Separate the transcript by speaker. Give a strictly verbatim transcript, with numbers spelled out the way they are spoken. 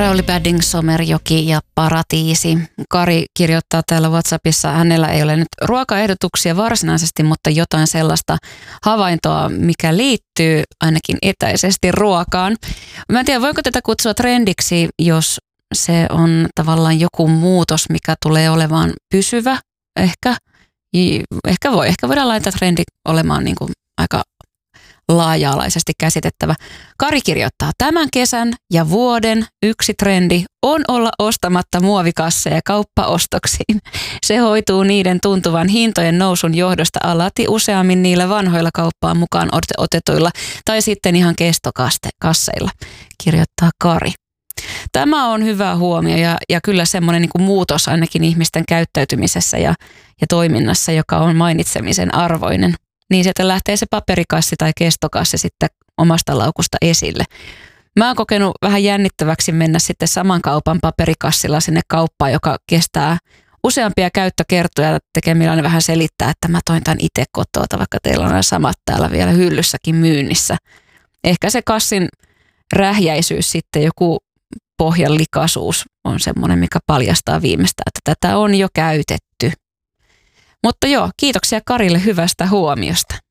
Speaker 1: Rauli Badding, Somerjoki ja Paratiisi. Kari kirjoittaa täällä WhatsAppissa, hänellä ei ole nyt ruokaehdotuksia varsinaisesti, mutta jotain sellaista havaintoa, mikä liittyy ainakin etäisesti ruokaan. Mä en tiedä, voiko tätä kutsua trendiksi, jos se on tavallaan joku muutos, mikä tulee olemaan pysyvä. Ehkä, ehkä voi, ehkä voidaan laittaa trendi olemaan niin kuin aika laaja-alaisesti käsitettävä. Kari kirjoittaa, tämän kesän ja vuoden yksi trendi on olla ostamatta muovikasseja kauppaostoksiin. Se hoituu niiden tuntuvan hintojen nousun johdosta alati useammin niillä vanhoilla kauppaan mukaan otetuilla tai sitten ihan kestokasseilla, kirjoittaa Kari. Tämä on hyvä huomio ja, ja kyllä semmoinen niin kuin muutos ainakin ihmisten käyttäytymisessä ja, ja toiminnassa, joka on mainitsemisen arvoinen. Niin sieltä lähtee se paperikassi tai kestokassi sitten omasta laukusta esille. Mä oon kokenut vähän jännittäväksi mennä sitten saman kaupan paperikassilla sinne kauppaan, joka kestää useampia käyttökertoja. Tekee millainen vähän selittää, että mä toin tämän itse kotoa, vaikka teillä on nämä samat täällä vielä hyllyssäkin myynnissä. Ehkä se kassin rähjäisyys sitten, joku pohjan likaisuus on semmoinen, mikä paljastaa viimeistään, että tätä on jo käytetty. Mutta joo, kiitoksia Karille hyvästä huomiosta.